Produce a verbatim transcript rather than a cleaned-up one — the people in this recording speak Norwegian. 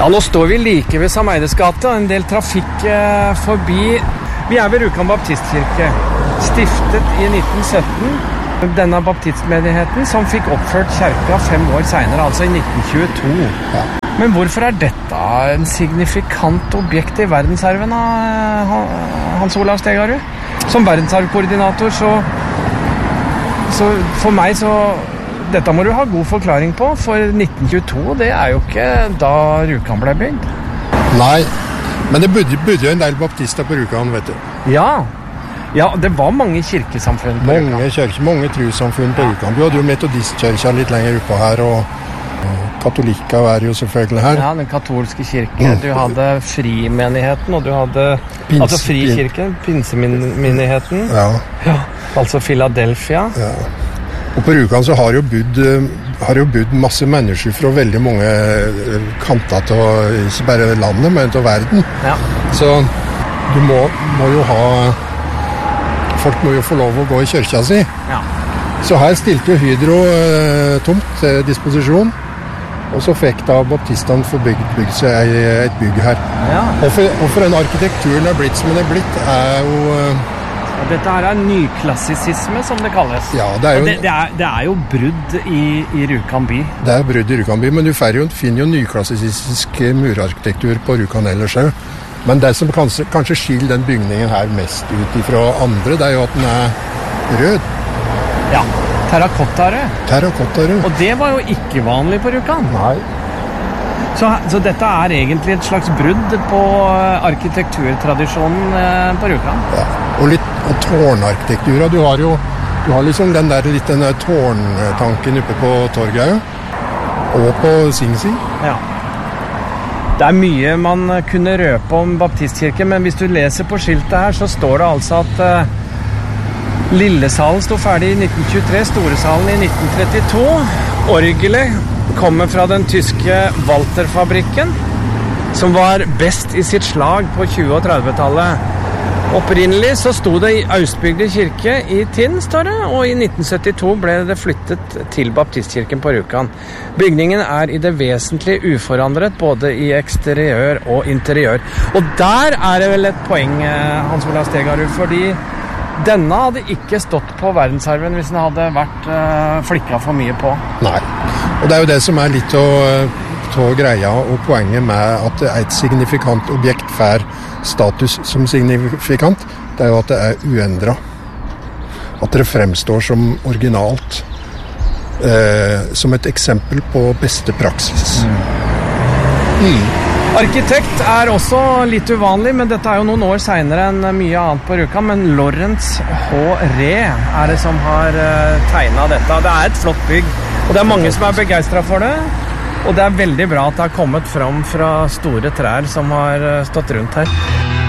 Ja, nå står vi like ved Sameides gate, og en del trafikk eh, forbi. Vi er ved Rjukan Baptistkirke, stiftet i nitten sytten. Denne baptistmenigheten som fikk oppført kjerka fem år senere, altså i nitten tjueto. Ja. Men hvorfor er dette en signifikant objekt i verdensarven, Hans Olav Stegarud? Som verdensarvkoordinator, så, så for meg så... Dette må du ha god forklaring på, for nitten tjueto, det er jo ikke da Rjukan ble bygd. Nei, men det bodde, bodde jo en del baptister på Rjukan, vet du. Ja, ja, det var mange kirkesamfunn på Rjukan. Mange kirker, mange trossamfunn på Rjukan. Vi hadde jo metodistkirka litt lenger oppe her, og katolikker er jo selvfølgelig her. Ja, den katolske kirke. Du hadde frimenigheten, og du hadde Pins, altså frikirken, pinsemenigheten. Ja. Ja, altså Philadelphia. Ja. Og på Rjukan så har jo bodd, har jo bodd masse mennesker fra veldig mange kanter til, ikke bare landet, men til verden. Ja. Så du må, må jo ha, folk må jo få lov å gå i kirka si. Ja. Så her stilte jo Hydro eh, tomt til disposisjon, og så fikk da baptistene få bygd, bygd seg et bygg her. Ja. Og for, og for den arkitekturen er blitt som den er blitt, er jo... Dette her er nyklassisisme, som det kalles. Ja, det er jo... Det, det, er, det er jo brudd i, i Rjukan by. Det er brudd i Rjukan by, men du jo, finner jo nyklassistisk murarkitektur på Rjukan ellers. Men det som kanskje, kanskje skiller den bygningen her mest ut fra andre, det er jo at den er rød. Ja, terrakottarød. Terrakottarød. Og det var jo ikke vanlig på Rjukan. Nei. Så, så dette er egentlig et slags brudd på arkitekturtradisjonen på Rjukan. Ja, og litt og tårnarkitektur. Du har jo du har liksom den der, litt den der tårntanken oppe på Torgøya, og på Singsi. Ja. Det er mye man kunne røpe om baptistkirken, men hvis du leser på skiltet her, så står det altså at uh, Lillesalen stod ferdig i nitten tjuetre, Storesalen i nitten trettito. Orgelet kommer fra den tyske Walter-fabrikken, som var best i sitt slag på tjue- og trettitallet. Opprinnelig så stod det i Austbygde kirke i Tinn, står det, og i nitten syttito ble det flyttet til baptistkirken på Rjukan. Bygningen er i det vesentlige uforandret, både i eksteriør og interiør. Og der er det vel et poeng, Hans Olav Stegarud, fordi denne hadde ikke stått på verdensarven hvis den hadde vært uh, flikket for mye på. Nei, og det er jo det som er litt å, å greia og poenget med at et signifikant objekt får status som signifikant, det er jo at det er uendret. At det fremstår som originalt. Eh, som et eksempel på beste praksis. Mm. Mm. Arkitekt er også litt uvanlig, men dette er jo noen år senere enn mye annet på Rjukan, men Lawrence H. Ree er det som har tegnet dette. Det er et flott bygg, og det er mange som er begeistret for det, og det er veldig bra at det har kommet fram fra store trær som har stått rundt her.